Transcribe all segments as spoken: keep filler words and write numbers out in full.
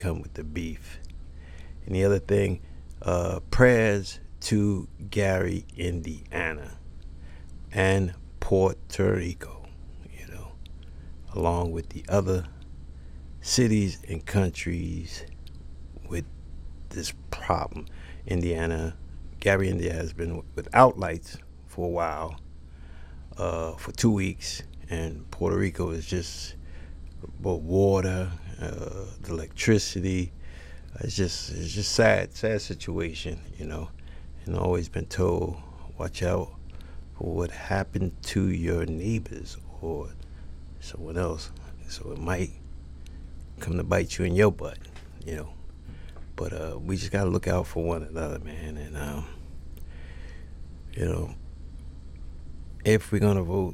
come with the beef. And the other thing, uh, prayers to Gary, Indiana, and Puerto Rico, you know, along with the other cities and countries with this problem. Indiana, Gary, Indiana has been without lights for a while, uh, for two weeks, and Puerto Rico is just about water, uh, the electricity. It's just it's just sad, sad situation, you know. And I've always been told, watch out for what happened to your neighbors or someone else. So it might come to bite you in your butt, you know. But uh, we just gotta look out for one another, man. And um, you know, if we're gonna vote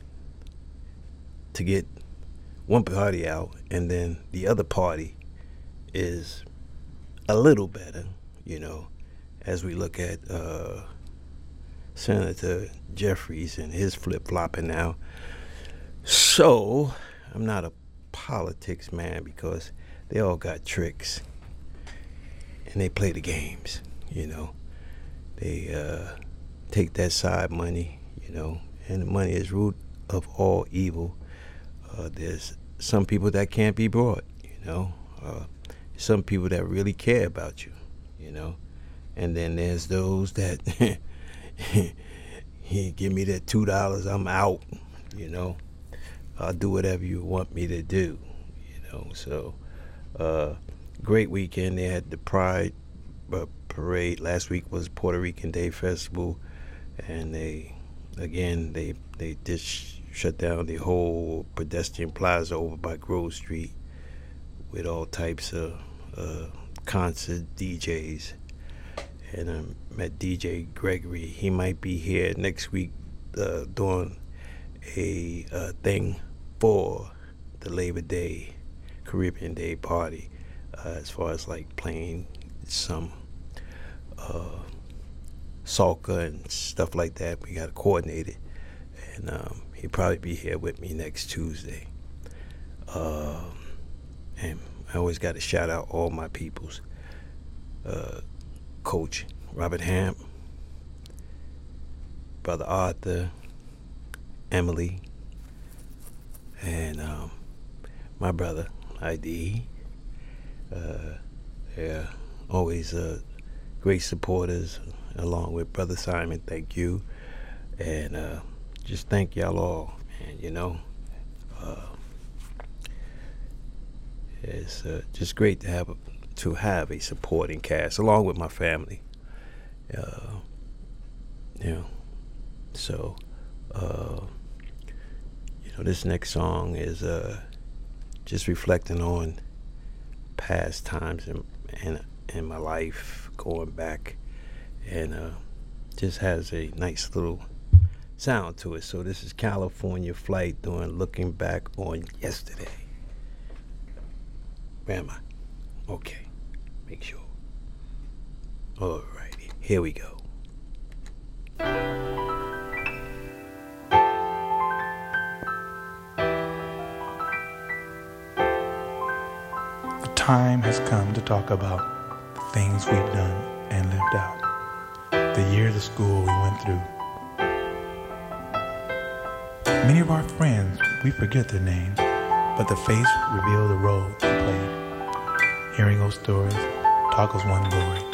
to get one party out, and then the other party is a little better, you know, as we look at uh, Senator Jeffries and his flip-flopping now. So, I'm not a politics man because they all got tricks and they play the games, you know. They uh, take that side money, you know, and the money is root of all evil. Uh, there's some people that can't be brought, you know. Uh, some people that really care about you, you know. And then there's those that, give me that two dollars, I'm out, you know. I'll do whatever you want me to do, you know. So, uh, great weekend. They had the Pride uh, Parade. Last week was Puerto Rican Day Festival. And they, again, they, they did sh- shut down the whole pedestrian plaza over by Grove Street with all types of uh, concert D Js. And I met D J Gregory. He might be here next week uh, doing a uh, thing for the Labor Day, Caribbean Day party, uh, as far as like playing some uh, soca and stuff like that. We got to coordinate it. And um, he'll probably be here with me next Tuesday. Uh, and I always got to shout out all my peoples. Uh, Coach Robert Hamp, Brother Arthur, Emily, and um, my brother, I D. Uh, they're always uh, great supporters, along with Brother Simon. Thank you. And uh, just thank y'all all, man, you know. Uh, it's uh, just great to have a to have a supporting cast along with my family, uh, you know. So, uh, you know, this next song is uh, just reflecting on past times in in, in my life, going back, and uh, just has a nice little sound to it. So this is California Flight doing Looking Back on Yesterday. Where am I? Okay. Make sure. Alrighty, here we go. The time has come to talk about the things we've done and lived out. The years of school we went through. Many of our friends, we forget their names, but the face revealed the role they played. Hearing those stories, talk was one glory.